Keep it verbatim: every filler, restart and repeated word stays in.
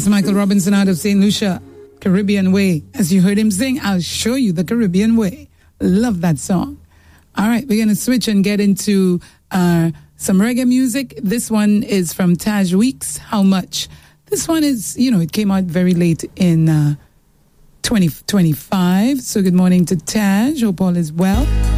That's Michael Robinson out of Saint Lucia, Caribbean Way. As you heard him sing, I'll show you the Caribbean way. Love that song. All right, we're going to switch and get into uh, some reggae music. This one is from Taj Weeks, How Much? This one is, you know, it came out very late in uh, twenty twenty-five. So good morning to Taj. Hope all is well.